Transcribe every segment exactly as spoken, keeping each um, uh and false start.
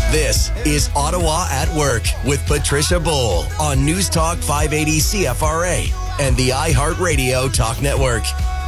This is Ottawa at Work with Patricia Bowl on News Talk five eighty C F R A and the iHeartRadio Talk Network.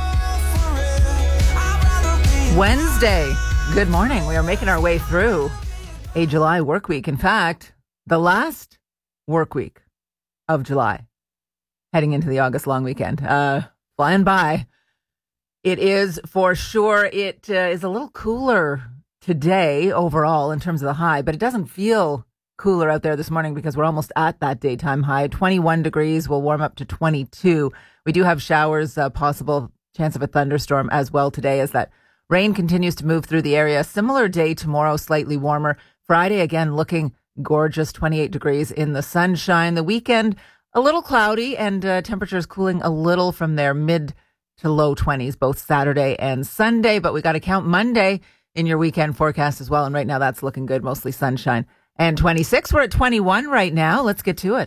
Wednesday. Good morning. We are making our way through a July work week. In fact, the last work week of July, heading into the August long weekend. Uh, flying by. It is for sure. It uh, is a little cooler today overall in terms of the high, but it doesn't feel cooler out there this morning because we're almost at that daytime high. twenty-one degrees will warm up to twenty-two. We do have showers, uh, possible chance of a thunderstorm as well today as that rain continues to move through the area. Similar day tomorrow, slightly warmer. Friday, again, looking gorgeous, twenty-eight degrees in the sunshine. The weekend, a little cloudy and uh, temperatures cooling a little from their mid to low twenties, both Saturday and Sunday. But we got to count Monday in your weekend forecast as well. And right now that's looking good, mostly sunshine. And twenty-six, we're at twenty-one right now. Let's get to it.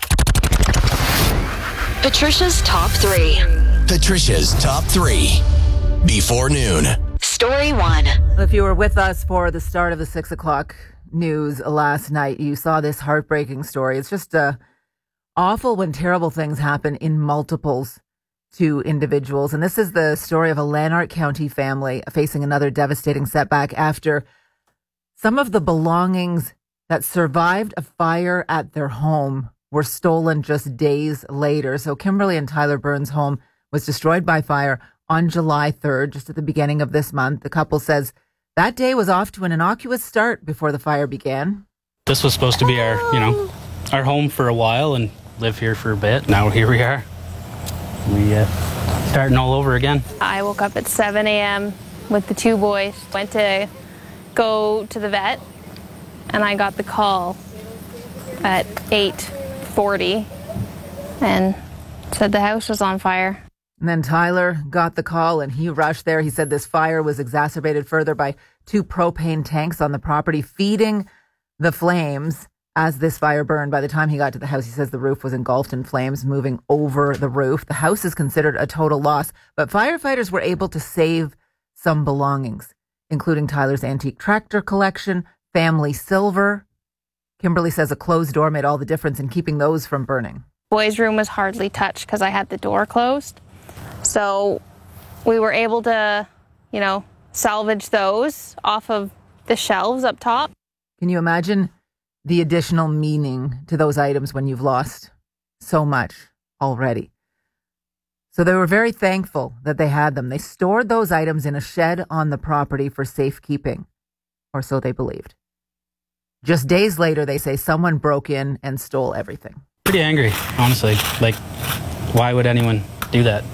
Patricia's Top three. Patricia's Top three. Before noon. Story one. If you were with us for the start of the six o'clock news last night, you saw this heartbreaking story. It's just uh, awful when terrible things happen in multiples to individuals. And this is the story of a Lanark County family facing another devastating setback after some of the belongings that survived a fire at their home were stolen just days later. So Kimberly and Tyler Burns' home was destroyed by fire on July third, just at the beginning of this month. The couple says that day was off to an innocuous start before the fire began. This was supposed to be our, you know, our home for a while and live here for a bit. Now here we are. We uh, starting all over again. I woke up at seven a.m. with the two boys. Went to go to the vet, and I got the call at eight forty and said the house was on fire. And then Tyler got the call and he rushed there. He said this fire was exacerbated further by two propane tanks on the property feeding the flames. As this fire burned, by the time he got to the house, he says the roof was engulfed in flames moving over the roof. The house is considered a total loss, but firefighters were able to save some belongings, including Tyler's antique tractor collection, family silver. Kimberly says a closed door made all the difference in keeping those from burning. Boys' room was hardly touched because I had the door closed. So we were able to, you know, salvage those off of the shelves up top. Can you imagine the additional meaning to those items when you've lost so much already? So they were very thankful that they had them. They stored those items in a shed on the property for safekeeping, or so they believed. Just days later, they say someone broke in and stole everything. Pretty angry, honestly. Like, why would anyone do that?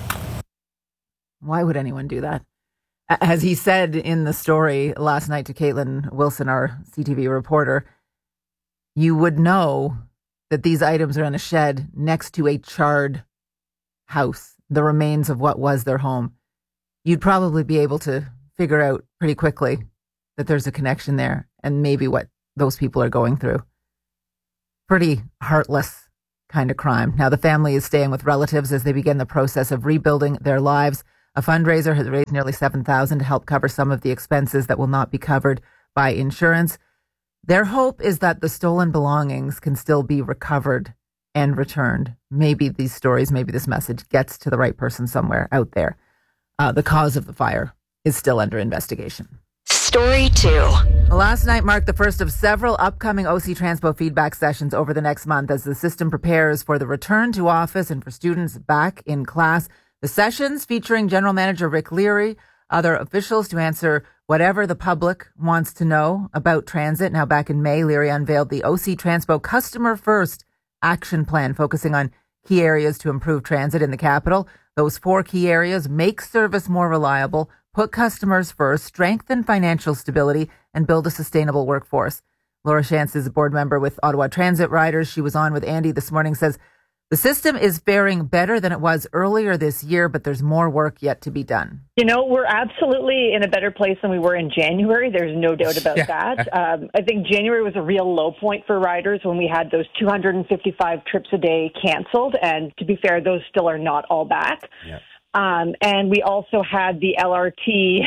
Why would anyone do that? As he said in the story last night to Caitlin Wilson, our C T V reporter, you would know that these items are in a shed next to a charred house, the remains of what was their home. You'd probably be able to figure out pretty quickly that there's a connection there and maybe what those people are going through. Pretty heartless kind of crime. Now, the family is staying with relatives as they begin the process of rebuilding their lives. A fundraiser has raised nearly seven thousand dollars to help cover some of the expenses that will not be covered by insurance. Their hope is that the stolen belongings can still be recovered and returned. Maybe these stories, maybe this message gets to the right person somewhere out there. Uh, the cause of the fire is still under investigation. Story two. Last night marked the first of several upcoming O C Transpo feedback sessions over the next month as the system prepares for the return to office and for students back in class. The sessions featuring General Manager Rick Leary, other officials to answer whatever the public wants to know about transit. Now, back in May, Leary unveiled the O C Transpo Customer First Action Plan, focusing on key areas to improve transit in the capital. Those four key areas: make service more reliable, put customers first, strengthen financial stability, and build a sustainable workforce. Laura Shantz is a board member with Ottawa Transit Riders. She was on with Andy this morning, says the system is faring better than it was earlier this year, but there's more work yet to be done. You know, we're absolutely in a better place than we were in January. There's no doubt about yeah. that. Um, I think January was a real low point for riders when we had those two hundred fifty-five trips a day canceled. And to be fair, those still are not all back. Yeah. Um, and we also had the L R T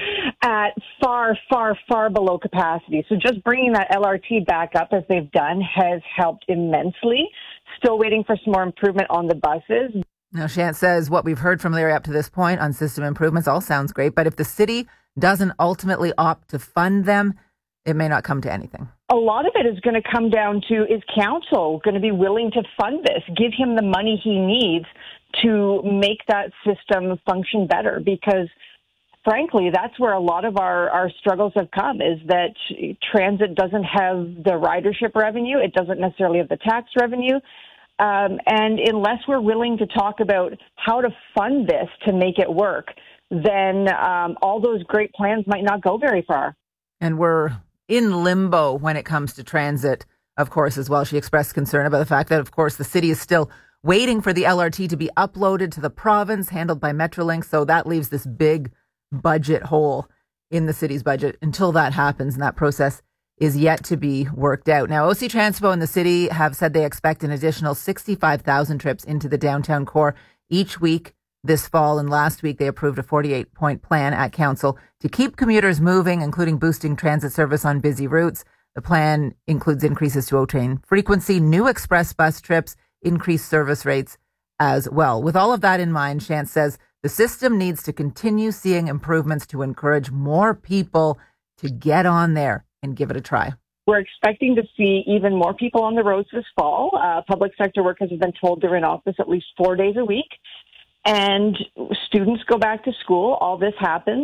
at far, far, far below capacity. So just bringing that L R T back up as they've done has helped immensely. Still waiting for some more improvement on the buses. Now, Shant says what we've heard from Larry up to this point on system improvements all sounds great, but if the city doesn't ultimately opt to fund them, it may not come to anything. A lot of it is going to come down to, is council going to be willing to fund this, give him the money he needs to make that system function better? Because, frankly, that's where a lot of our, our struggles have come, is that transit doesn't have the ridership revenue. It doesn't necessarily have the tax revenue. Um, and unless we're willing to talk about how to fund this to make it work, then um, all those great plans might not go very far. And we're in limbo when it comes to transit, of course, as well. She expressed concern about the fact that, of course, the city is still waiting for the L R T to be uploaded to the province, handled by Metrolinx. So that leaves this big budget hole in the city's budget until that happens. And that process is yet to be worked out. Now, O C Transpo and the city have said they expect an additional sixty-five thousand trips into the downtown core each week this fall. And last week, they approved a forty-eight point plan at council to keep commuters moving, including boosting transit service on busy routes. The plan includes increases to O-Train frequency, new express bus trips, increased service rates as well. With all of that in mind, Shant says the system needs to continue seeing improvements to encourage more people to get on there and give it a try. We're expecting to see even more people on the roads this fall. Uh, public sector workers have been told they're in office at least four days a week. And students go back to school. All this happens.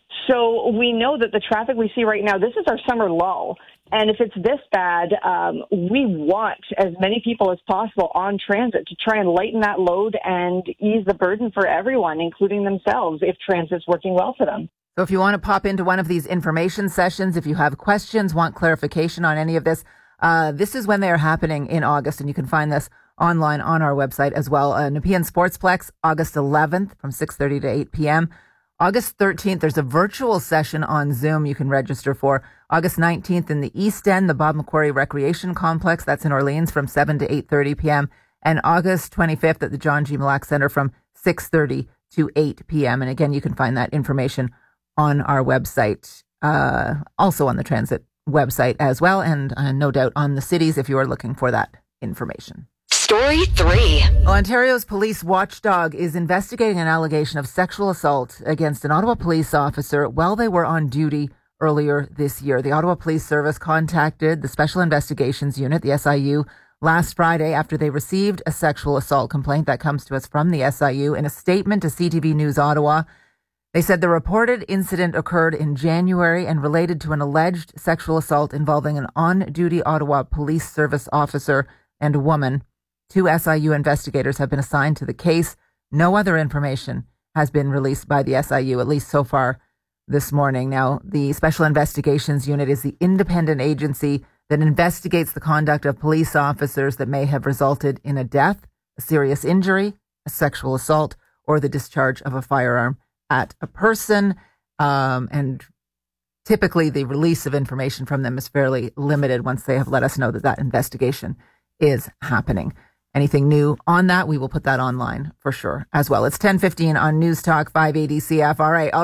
So we know that the traffic we see right now, this is our summer lull. And if it's this bad, um, we want as many people as possible on transit to try and lighten that load and ease the burden for everyone, including themselves, if transit's working well for them. So if you want to pop into one of these information sessions, if you have questions, want clarification on any of this, uh, this is when they are happening in August. And you can find this online on our website as well. Uh, Nepean Sportsplex, August eleventh from six thirty to eight p.m. August thirteenth, there's a virtual session on Zoom you can register for. August nineteenth in the East End, the Bob McQuarrie Recreation Complex. That's in Orleans from seven to eight thirty p.m. And August twenty-fifth at the John G. Mille Lacs Center from six thirty to eight p.m. And again, you can find that information on our website, uh, also on the transit website as well. And uh, no doubt on the cities if you are looking for that information. Story three. Well, Ontario's police watchdog is investigating an allegation of sexual assault against an Ottawa police officer while they were on duty earlier this year. The Ottawa Police Service contacted the Special Investigations Unit, the S I U, last Friday after they received a sexual assault complaint that comes to us from the S I U. In a statement to C T V News Ottawa, they said the reported incident occurred in January and related to an alleged sexual assault involving an on-duty Ottawa Police Service officer and a woman. Two S I U investigators have been assigned to the case. No other information has been released by the S I U, at least so far this morning. Now, the Special Investigations Unit is the independent agency that investigates the conduct of police officers that may have resulted in a death, a serious injury, a sexual assault, or the discharge of a firearm at a person. Um, and typically the release of information from them is fairly limited once they have let us know that that investigation is happening. Anything new on that, we will put that online for sure as well. It's ten fifteen on News Talk five eighty C F R A.